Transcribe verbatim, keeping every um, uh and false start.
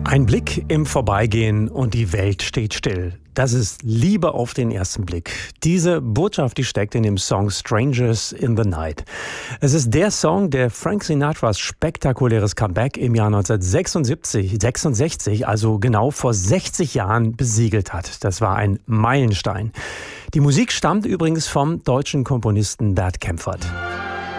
Ein Blick im Vorbeigehen und die Welt steht still. Das ist Liebe auf den ersten Blick. Diese Botschaft, die steckt in dem Song Strangers in the Night. Es ist der Song, der Frank Sinatras spektakuläres Comeback im Jahr neunzehnhundertsechsundsiebzig, sechsundsechzig, also genau vor sechzig Jahren, besiegelt hat. Das war ein Meilenstein. Die Musik stammt übrigens vom deutschen Komponisten Bert Kaempfert.